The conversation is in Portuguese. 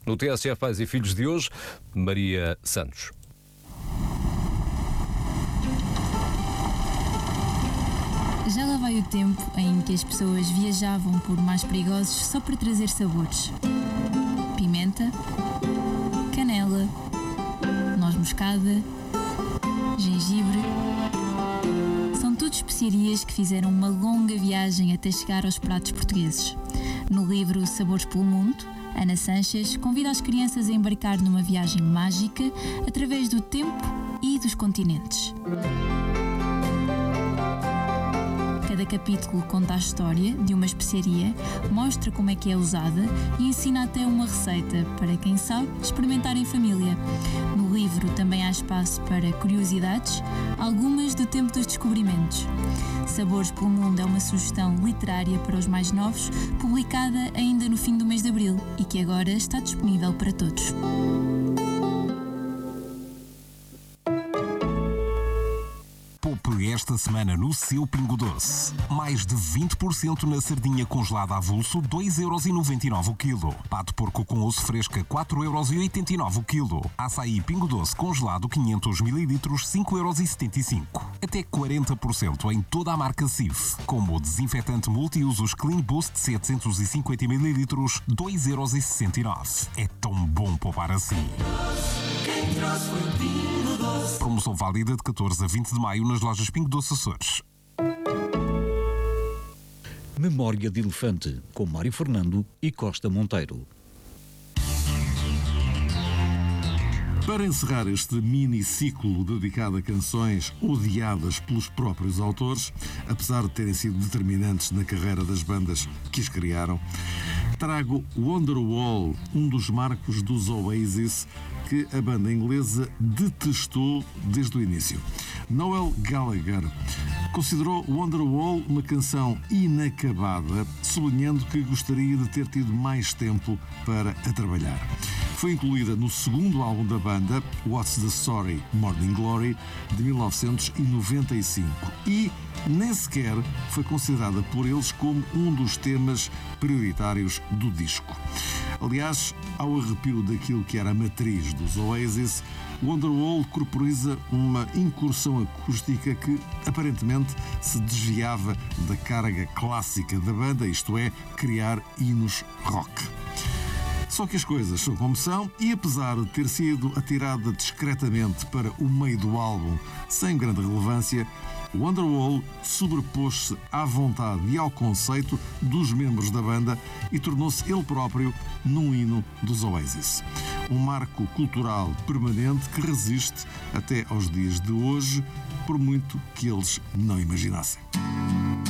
No TSF Pais e Filhos de hoje, Maria Santos. Já lá vai o tempo em que as pessoas viajavam por mares perigosos só para trazer sabores. Pimenta, canela, noz moscada, gengibre. São tudo especiarias que fizeram uma longa viagem até chegar aos pratos portugueses. No livro Sabores pelo Mundo, Ana Sanches convida as crianças a embarcar numa viagem mágica através do tempo e dos continentes. Cada capítulo conta a história de uma especiaria, mostra como é que é usada e ensina até uma receita para quem sabe experimentar em família. No livro também há espaço para curiosidades, algumas do tempo dos descobrimentos. Sabores pelo Mundo é uma sugestão literária para os mais novos, publicada ainda no fim do mês de abril e que agora está disponível para todos. Poupe esta semana no seu Pingo Doce. Mais de 20% na sardinha congelada avulso, 2,99€ o quilo. Pato porco com osso fresca, 4,89€ o quilo. Açaí Pingo Doce congelado, 500 ml, 5,75€. Até 40% em toda a marca Cif. Como o desinfetante multiusos Clean Boost 750 ml, 2,69€. É tão bom poupar assim. Quem trouxe foi o Pingo Doce. Promoção válida de 14 a 20 de maio nas lojas Pingo Doce Açores. Memória de Elefante, com Mário Fernando e Costa Monteiro. Para encerrar este mini-ciclo dedicado a canções odiadas pelos próprios autores, apesar de terem sido determinantes na carreira das bandas que as criaram, trago Wonderwall, um dos marcos dos Oasis que a banda inglesa detestou desde o início. Noel Gallagher considerou Wonderwall uma canção inacabada, sublinhando que gostaria de ter tido mais tempo para a trabalhar. Foi incluída no segundo álbum da banda, What's the Story? Morning Glory, de 1995, e nem sequer foi considerada por eles como um dos temas prioritários do disco. Aliás, ao arrepio daquilo que era a matriz dos Oasis, Wonderwall corporiza uma incursão acústica que aparentemente se desviava da carga clássica da banda, isto é, criar hinos rock. Só que as coisas são como são e, apesar de ter sido atirada discretamente para o meio do álbum sem grande relevância, Wonderwall sobrepôs-se à vontade e ao conceito dos membros da banda e tornou-se ele próprio num hino dos Oasis. Um marco cultural permanente que resiste até aos dias de hoje, por muito que eles não imaginassem.